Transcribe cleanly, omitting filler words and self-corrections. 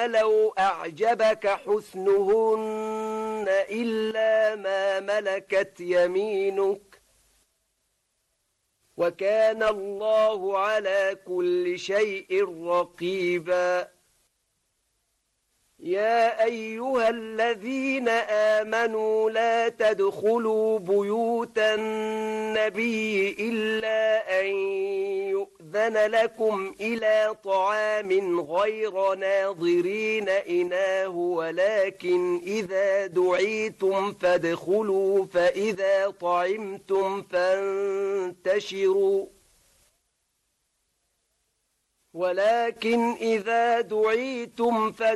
ولو أعجبك حسنهن إلا ما ملكت يمينك وكان الله على كل شيء رقيبا يا أيها الذين آمنوا لا تدخلوا بيوت النبي إلا أن يؤذن لكم إلى طعام غير ناظرين إناه ولكن إذا دعيتم فادخلوا فإذا طعمتم فانتشروا